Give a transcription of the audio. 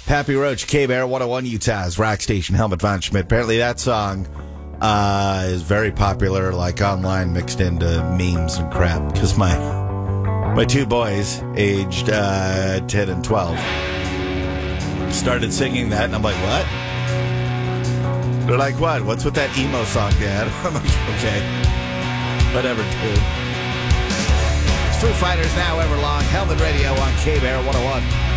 Happy Roach, K-Bear, 101 Utah's Rock Station, Helmut von Schmidt. Apparently that song is very popular, like online, mixed into memes and crap. Because my two boys, aged 10 and 12, started singing that, and I'm like, what? They're like, what? What's with that emo song, Dad? I'm like, okay. Whatever, dude. It's Foo Fighters Now Everlong, Helmet Radio on K-Bear 101.